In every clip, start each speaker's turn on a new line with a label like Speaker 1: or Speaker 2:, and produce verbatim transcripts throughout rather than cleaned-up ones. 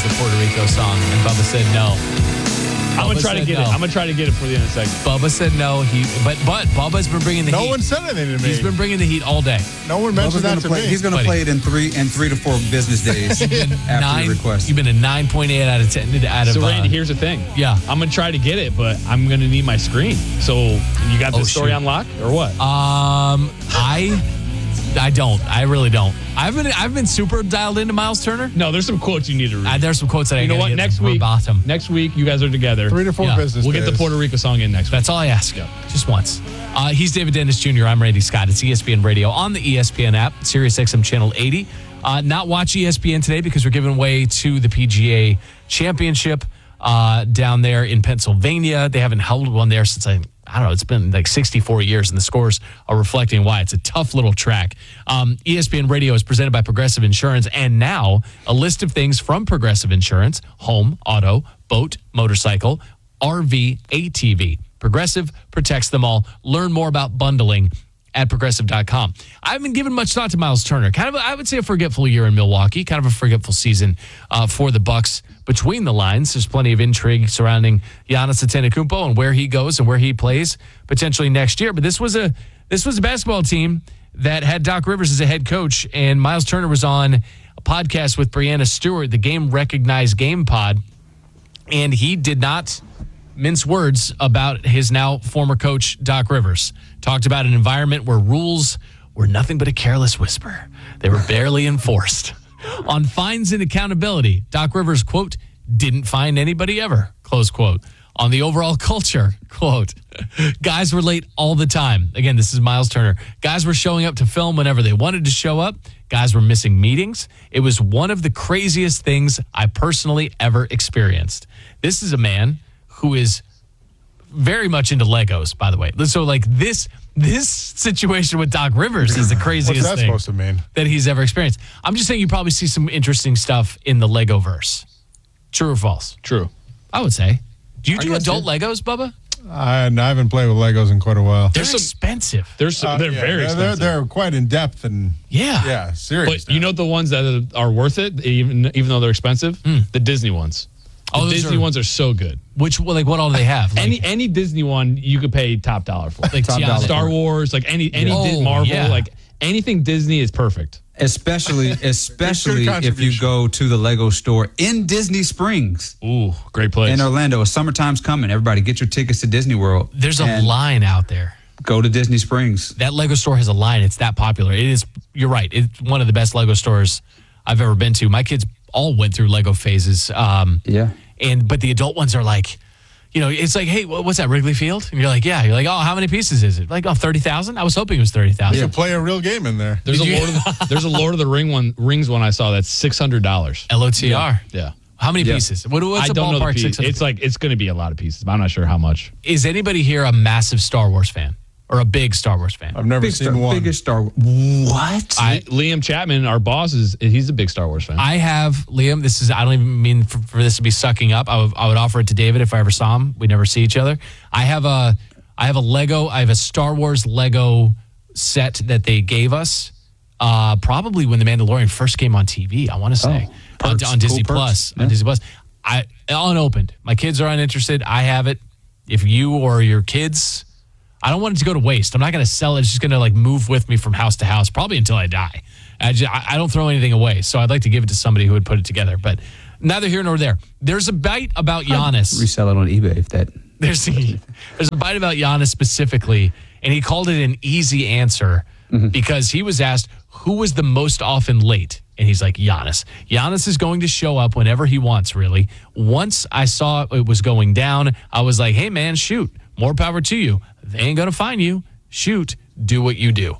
Speaker 1: the Puerto Rico song, and Bubba said no.
Speaker 2: I'm gonna try to get
Speaker 1: no.
Speaker 2: it. I'm gonna try to get it for the end of the segment.
Speaker 1: Bubba said no. He, but but Bubba's been bringing the
Speaker 3: no
Speaker 1: heat.
Speaker 3: No one said anything to me.
Speaker 1: He's been bringing the heat all day.
Speaker 3: No one mentioned that to
Speaker 4: play,
Speaker 3: me.
Speaker 4: He's going to play it in three and three to four business days after
Speaker 1: Nine,
Speaker 4: the request.
Speaker 1: You've been a nine point eight out of ten. Out of,
Speaker 2: so Randy,
Speaker 1: uh,
Speaker 2: here's the thing.
Speaker 1: Yeah,
Speaker 2: I'm gonna try to get it, but I'm gonna need my screen. So you got the
Speaker 1: Oh,
Speaker 2: story
Speaker 1: shoot.
Speaker 2: on lock or what?
Speaker 1: Um, I. I don't. I really don't. I've been I've been super dialed into Miles Turner.
Speaker 2: No, there's some quotes you need to read.
Speaker 1: Uh, there's some quotes that I
Speaker 2: you know
Speaker 1: gotta
Speaker 2: what?
Speaker 1: get
Speaker 2: Next week,
Speaker 1: bottom.
Speaker 2: next week, you guys are together.
Speaker 3: Three to four
Speaker 1: Yeah.
Speaker 3: business
Speaker 2: We'll
Speaker 3: days.
Speaker 2: get the Puerto Rico song in next week.
Speaker 1: That's all I ask.
Speaker 2: Yeah.
Speaker 1: Just once. Uh, he's David Dennis Junior I'm Randy Scott. It's E S P N Radio on the E S P N app, Sirius X M Channel eighty. Uh, not watch E S P N today because we're giving away to the P G A Championship uh, down there in Pennsylvania. They haven't held one there since I. I don't know, it's been like sixty-four years, and the scores are reflecting why. It's a tough little track. Um, E S P N Radio is presented by Progressive Insurance, and now a list of things from Progressive Insurance: home, auto, boat, motorcycle, R V, A T V. Progressive protects them all. Learn more about bundling at progressive dot com. I haven't given much thought to Miles Turner. Kind of, a, I would say, a forgetful year in Milwaukee. Kind of a forgetful season uh, for the Bucks. Between the lines, there's plenty of intrigue surrounding Giannis Antetokounmpo and where he goes and where he plays potentially next year. But this was a this was a basketball team that had Doc Rivers as a head coach, and Miles Turner was on a podcast with Brianna Stewart, the Game Recognized Game Pod, and he did not mince words about his now former coach, Doc Rivers. Talked about an environment where rules were nothing but a careless whisper. They were barely enforced. On fines and accountability, Doc Rivers, quote, didn't find anybody ever, close quote. On the overall culture, quote, guys were late all the time. Again, this is Miles Turner. Guys were showing up to film whenever they wanted to show up. Guys were missing meetings. It was one of the craziest things I personally ever experienced. This is a man who is very much into Legos, by the way. So, like, this this situation with Doc Rivers is the craziest
Speaker 3: What's that
Speaker 1: thing
Speaker 3: supposed to mean?
Speaker 1: that he's ever experienced. I'm just saying you probably see some interesting stuff in the Lego verse. True or false?
Speaker 2: True.
Speaker 1: I would say. Do you
Speaker 4: I
Speaker 1: do
Speaker 4: guess
Speaker 1: adult
Speaker 4: so.
Speaker 1: Legos, Bubba?
Speaker 3: I, I haven't played with Legos in quite a while.
Speaker 1: They're
Speaker 2: some-
Speaker 1: expensive.
Speaker 2: There's some,
Speaker 3: Uh,
Speaker 2: they're
Speaker 3: yeah,
Speaker 2: very
Speaker 3: they're,
Speaker 2: expensive.
Speaker 3: They're, they're quite in depth and
Speaker 1: yeah.
Speaker 3: yeah, serious.
Speaker 2: but you know the ones that are worth it, even even though they're expensive, the Disney ones. The
Speaker 1: Oh, those
Speaker 2: Disney
Speaker 1: are-
Speaker 2: ones are so good.
Speaker 1: Which, well, like, what all do they have? Like,
Speaker 2: Any any Disney one you could pay top dollar for.
Speaker 1: like
Speaker 4: Top
Speaker 1: Tiana-
Speaker 4: dollar.
Speaker 2: Star Wars, like any any
Speaker 1: Yeah.
Speaker 2: Dis-
Speaker 1: Oh,
Speaker 2: Marvel,
Speaker 1: yeah.
Speaker 2: like anything Disney is perfect.
Speaker 4: Especially, especially if you
Speaker 3: contribution.
Speaker 4: go to the Lego store in Disney Springs
Speaker 2: Ooh, great place.
Speaker 4: in Orlando. Summertime's coming. Everybody, get your tickets to Disney World.
Speaker 1: There's a
Speaker 4: and
Speaker 1: line out there.
Speaker 4: Go to Disney Springs.
Speaker 1: That Lego store has a line. It's that popular. It is, you're right. It's one of the best Lego stores I've ever been to. My kids all went through Lego phases. Um,
Speaker 4: Yeah.
Speaker 1: And, but the adult ones are like, you know, it's like, hey, what's that, Wrigley Field? And you're like, yeah. You're like, oh, how many pieces is it? Like, oh, thirty thousand? I was hoping it was thirty
Speaker 3: you
Speaker 1: thousand.
Speaker 3: can play a real game in there.
Speaker 2: there's a
Speaker 1: Did you-
Speaker 2: Lord of the, there's a Lord of the Ring one Rings one I saw that's six hundred dollars.
Speaker 1: L O T R.
Speaker 2: Yeah.
Speaker 1: How many
Speaker 4: Yeah.
Speaker 1: pieces? What, what's
Speaker 2: I
Speaker 1: a
Speaker 2: don't know the
Speaker 1: ballpark?
Speaker 2: piece.
Speaker 1: six hundred?
Speaker 2: It's like it's going to be a lot of pieces, but I'm not sure how much.
Speaker 1: Is anybody here a massive Star Wars fan or a big Star Wars fan?
Speaker 3: I've never
Speaker 4: Big
Speaker 3: seen
Speaker 4: Star,
Speaker 3: one.
Speaker 4: biggest Star Wars. What?
Speaker 1: I-
Speaker 2: Liam Chapman, our boss, is he's a big Star Wars fan.
Speaker 1: I have, Liam, this is, I don't even mean for, for this to be sucking up. I would, I would offer it to David if I ever saw him. We never see each other. I have a, I have a Lego, I have a Star Wars Lego set that they gave us uh, probably when The Mandalorian first came on T V, I want to say.
Speaker 4: Oh,
Speaker 1: on,
Speaker 4: perks,
Speaker 1: on Disney
Speaker 4: cool
Speaker 1: Plus.
Speaker 4: perks.
Speaker 1: On
Speaker 4: Yeah.
Speaker 1: Disney Plus. I, unopened. My kids are uninterested. I have it. If you or your kids, I don't want it to go to waste. I'm not going to sell it. It's just going to like move with me from house to house, probably until I die. I, just, I, I don't throw anything away. So I'd like to give it to somebody who would put it together. But neither here nor there. There's a bite about Giannis.
Speaker 4: Resell it on eBay if that.
Speaker 1: There's, there's a bite about Giannis specifically, and he called it an easy answer because he was asked who was the most often late. And he's like, Giannis. Giannis is going to show up whenever he wants, really. Once I saw it was going down, I was like, hey, man, shoot. More power to you. They ain't going to find you. Shoot. Do what you do.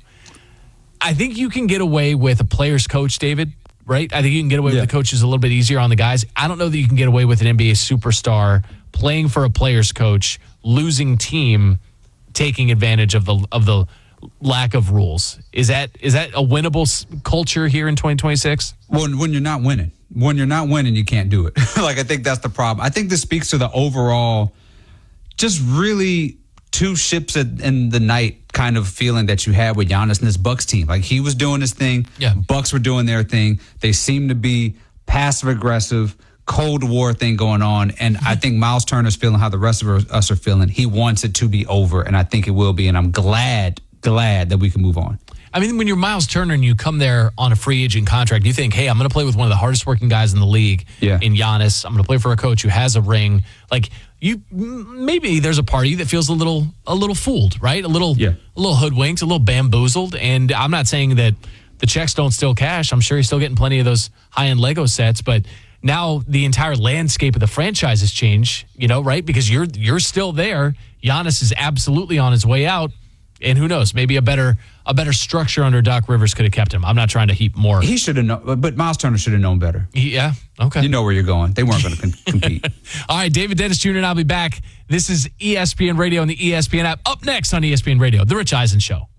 Speaker 1: I think you can get away with a player's coach, David, right? I think you can get away
Speaker 4: Yeah.
Speaker 1: with the coaches a little bit easier on the guys. I don't know that you can get away with an N B A superstar playing for a player's coach, losing team, taking advantage of the of the lack of rules. Is that is that a winnable s- culture here in twenty twenty-six?
Speaker 4: When, when you're not winning. When you're not winning, you can't do it. Like, I think that's the problem. I think this speaks to the overall, just really two ships at, in the night kind of feeling that you had with Giannis and this Bucks team. Like, he was doing his thing.
Speaker 1: Yeah.
Speaker 4: Bucks were doing their thing. They seemed to be passive aggressive, Cold War thing going on. And I think Miles Turner's feeling how the rest of us are feeling. He wants it to be over, and I think it will be. And I'm glad, glad that we can move on.
Speaker 1: I mean, when you're Miles Turner and you come there on a free agent contract, you think, hey, I'm going to play with one of the hardest working guys in the league
Speaker 4: Yeah.
Speaker 1: in Giannis. I'm going to play for a coach who has a ring. Like, you, maybe there's a party that feels a little, a little fooled, right? A little,
Speaker 4: Yeah.
Speaker 1: a little hoodwinked, a little bamboozled. And I'm not saying that the checks don't still cash. I'm sure he's still getting plenty of those high-end Lego sets, but now the entire landscape of the franchise has changed, you know, right? Because you're you're still there. Giannis is absolutely on his way out. And who knows, maybe a better a better structure under Doc Rivers could have kept him. I'm not trying to heap more.
Speaker 4: He should have known, but Miles Turner should have known better.
Speaker 1: He- yeah, okay.
Speaker 4: You know where you're going. They weren't going to con- compete.
Speaker 1: All right, David Dennis Junior and I'll be back. This is E S P N Radio and the E S P N app. Up next on E S P N Radio, The Rich Eisen Show.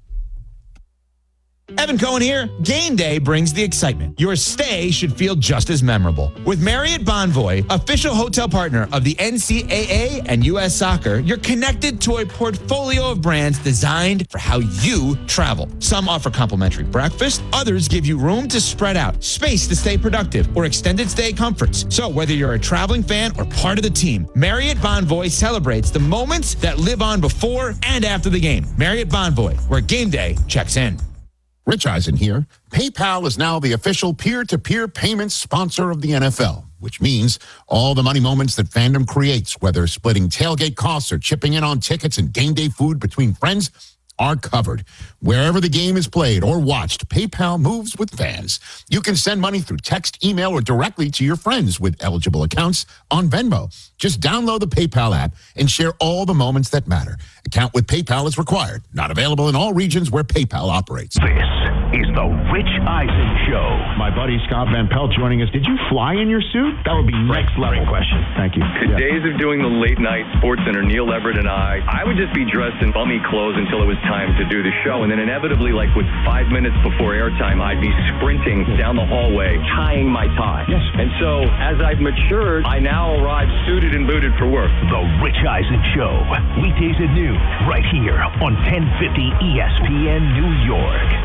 Speaker 5: Evan Cohen here. Game day brings the excitement. Your stay should feel just as memorable. With Marriott Bonvoy, official hotel partner of the N C double A and U S Soccer, you're connected to a portfolio of brands designed for how you travel. Some offer complimentary breakfast, others give you room to spread out, space to stay productive, or extended stay comforts. So whether you're a traveling fan or part of the team, Marriott Bonvoy celebrates the moments that live on before and after the game. Marriott Bonvoy, where game day checks in.
Speaker 6: Rich Eisen here. PayPal is now the official peer-to-peer payments sponsor of the N F L, which means all the money moments that fandom creates, whether splitting tailgate costs or chipping in on tickets and game day food between friends, are covered. Wherever the game is played or watched, PayPal moves with fans. You can send money through text, email, or directly to your friends with eligible accounts on Venmo. Just download the PayPal app and share all the moments that matter. Account with PayPal is required. Not available in all regions where PayPal operates.
Speaker 7: This is the Rich Eisen Show.
Speaker 8: My buddy Scott Van Pelt joining us. Did you fly in your suit? That would be next level.
Speaker 7: Great question.
Speaker 8: Thank you.
Speaker 9: The
Speaker 8: Yeah.
Speaker 9: days of doing the late night sports center, Neil Everett and I, I would just be dressed in bummy clothes until it was time to do the show. And then inevitably, like with five minutes before airtime, I'd be sprinting down the hallway, tying my tie.
Speaker 8: Yes.
Speaker 9: And so as I've matured, I now arrive suited and booted for work.
Speaker 7: The Rich Eisen Show. Weekdays at noon, right here on ten fifty E S P N New York.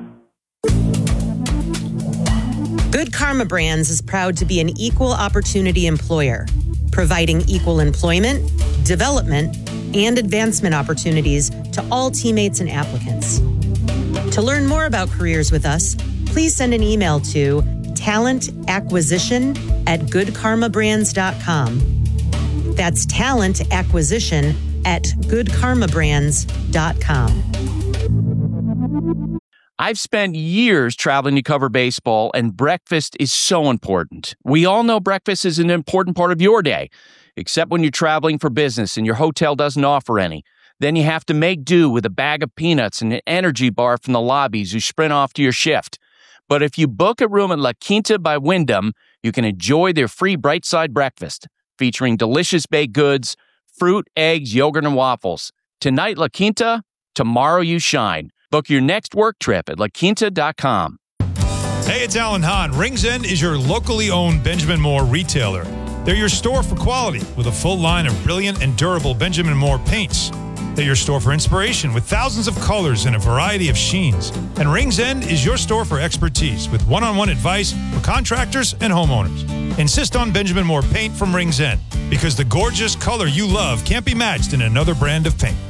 Speaker 10: Good Karma Brands is proud to be an equal opportunity employer, providing equal employment, development, and advancement opportunities to all teammates and applicants. To learn more about careers with us, please send an email to talent acquisition at good karma brands dot com. That's talent acquisition at good karma brands dot com.
Speaker 11: I've spent years traveling to cover baseball, and breakfast is so important. We all know breakfast is an important part of your day, except when you're traveling for business and your hotel doesn't offer any. Then you have to make do with a bag of peanuts and an energy bar from the lobbies you sprint off to your shift. But if you book a room at La Quinta by Wyndham, you can enjoy their free Bright Side breakfast, featuring delicious baked goods, fruit, eggs, yogurt, and waffles. Tonight, La Quinta, tomorrow you shine. Book your next work trip at la quinta dot com.
Speaker 12: Hey, it's Alan Hahn. Rings End is your locally owned Benjamin Moore retailer. They're your store for quality with a full line of brilliant and durable Benjamin Moore paints. They're your store for inspiration with thousands of colors and a variety of sheens. And Rings End is your store for expertise with one-on-one advice for contractors and homeowners. Insist on Benjamin Moore paint from Rings End because the gorgeous color you love can't be matched in another brand of paint.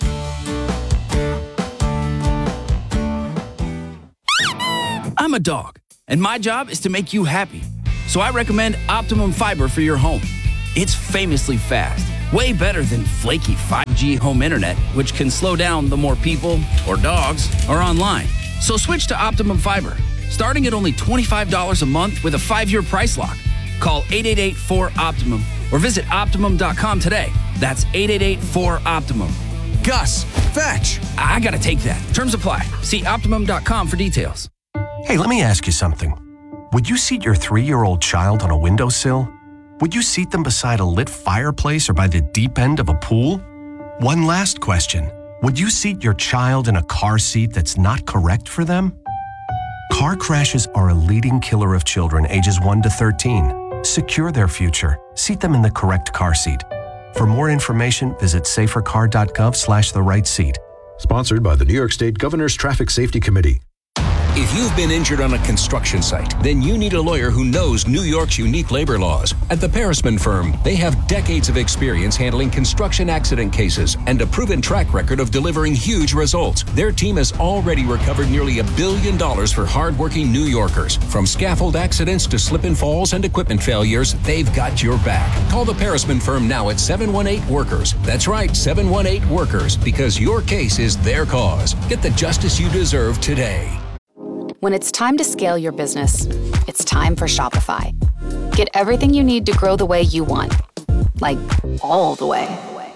Speaker 13: I'm a dog, and my job is to make you happy. So I recommend Optimum Fiber for your home. It's famously fast, way better than flaky five G home internet, which can slow down the more people or dogs are online. So switch to Optimum Fiber, starting at only twenty-five dollars a month with a five-year price lock. Call eight eight eight, four, OPTIMUM or visit optimum dot com today. That's eight eight eight, four, OPTIMUM. Gus, fetch! I gotta take that. Terms apply. See optimum dot com for details.
Speaker 14: Hey, let me ask you something. Would you seat your three-year-old child on a windowsill? Would you seat them beside a lit fireplace or by the deep end of a pool? One last question. Would you seat your child in a car seat that's not correct for them? Car crashes are a leading killer of children ages one to thirteen. Secure their future. Seat them in the correct car seat. For more information, visit safercar dot gov slash the right seat.
Speaker 15: Sponsored by the New York State Governor's Traffic Safety Committee. If you've been injured on a construction site, then you need a lawyer who knows New York's unique labor laws. At the Parisman Firm, they have decades of experience handling construction accident cases and a proven track record of delivering huge results. Their team has already recovered nearly a billion dollars for hardworking New Yorkers. From scaffold accidents to slip and falls and equipment failures, they've got your back. Call the Parisman Firm now at seven one eight workers. That's right, seven one eight workers, because your case is their cause. Get the justice you deserve today.
Speaker 16: When it's time to scale your business, it's time for Shopify. Get everything you need to grow the way you want. Like, all the way.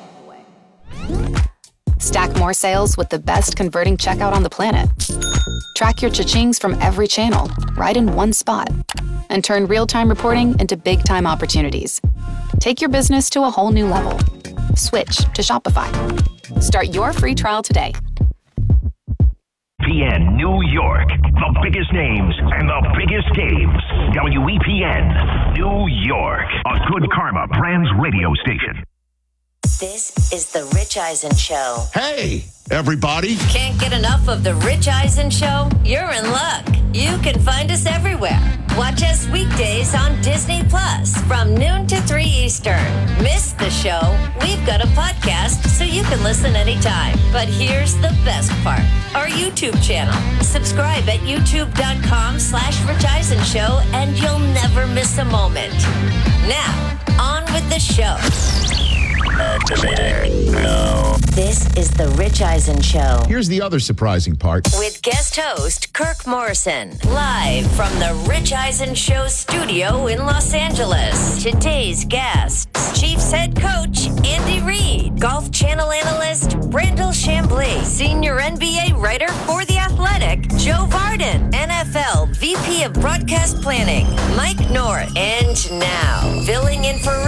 Speaker 16: Stack more sales with the best converting checkout on the planet. Track your cha-chings from every channel, right in one spot. And turn real-time reporting into big-time opportunities. Take your business to a whole new level. Switch to Shopify. Start your free trial today.
Speaker 7: W E P N New York, the biggest names and the biggest games. W E P N New York, a Good Karma Brands radio station.
Speaker 17: This is the Rich Eisen Show.
Speaker 6: Hey, everybody.
Speaker 17: Can't get enough of the Rich Eisen Show? You're in luck. You can find us everywhere. Watch us weekdays on Disney Plus from noon to three Eastern. Miss the show? We've got a podcast so you can listen anytime. But here's the best part. Our YouTube channel. Subscribe at youtube.com slash Rich Eisen Show and you'll never miss a moment. Now, on with the show.
Speaker 7: Activating now.
Speaker 17: This is the Rich Eisen Show.
Speaker 6: Here's the other surprising part.
Speaker 17: With guest host Kirk Morrison, live from the Rich Eisen Show studio in Los Angeles. Today's guests, Chiefs head coach Andy Reid, Golf Channel analyst Brandel Chambly, senior N B A writer for The Athletic Joe Varden, N F L V P of Broadcast Planning Mike North, and now filling in for